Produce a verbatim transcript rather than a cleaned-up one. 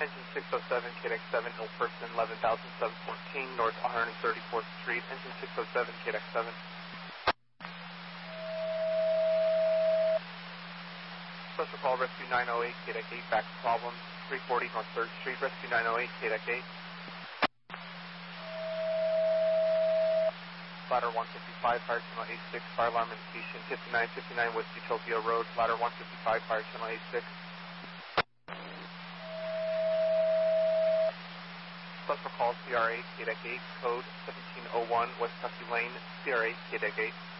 Engine six oh seven, K D X seven, Hill Person, eleven thousand seven hundred fourteen, North one hundred thirty-fourth Street. Engine six oh seven, K D X seven. Special call, Rescue nine oh eight, K D X eight, back to problems, three forty North third Street. Rescue nine oh eight, K D X eight. Ladder one fifty-five, fire channel A six, fire alarm indication, fifty-nine fifty-nine West Utopia Road, ladder one fifty-five, fire channel A six. Special call, C R eight, K D X eight, code seventeen oh one, West Tussie Lane, C R eight, K D X eight.